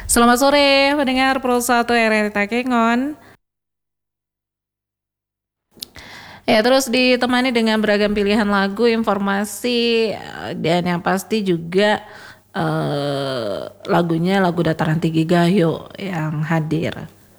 Selamat sore, pendengar Pro 1 RRI Takengon. Ya, terus ditemani dengan beragam pilihan lagu, informasi, dan yang pasti juga lagunya lagu Dataran Tinggi Gayo yang hadir.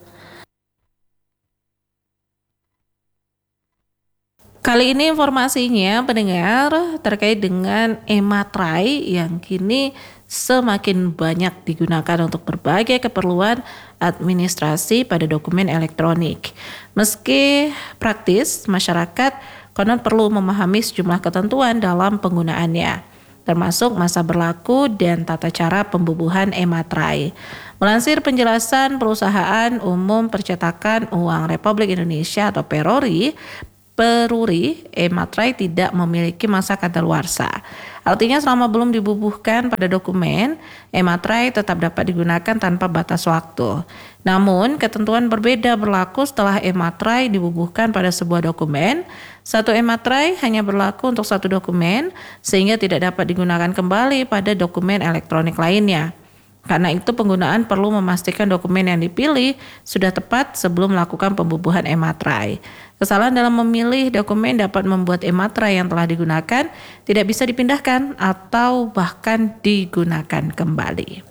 Kali ini informasinya pendengar terkait dengan e-materai yang kini semakin banyak digunakan untuk berbagai keperluan administrasi pada dokumen elektronik. Meski praktis, masyarakat konon perlu memahami sejumlah ketentuan dalam penggunaannya, termasuk masa berlaku dan tata cara pembubuhan e-materai. Melansir penjelasan Perusahaan Umum Percetakan Uang Republik Indonesia atau Peruri, e-materai tidak memiliki masa kadaluarsa. Artinya selama belum dibubuhkan pada dokumen, e-materai tetap dapat digunakan tanpa batas waktu. Namun, ketentuan berbeda berlaku setelah e-materai dibubuhkan pada sebuah dokumen. Satu e-materai hanya berlaku untuk satu dokumen, sehingga tidak dapat digunakan kembali pada dokumen elektronik lainnya. Karena itu penggunaan perlu memastikan dokumen yang dipilih sudah tepat sebelum melakukan pembubuhan e-materai. Kesalahan dalam memilih dokumen dapat membuat e-materai yang telah digunakan tidak bisa dipindahkan atau bahkan digunakan kembali.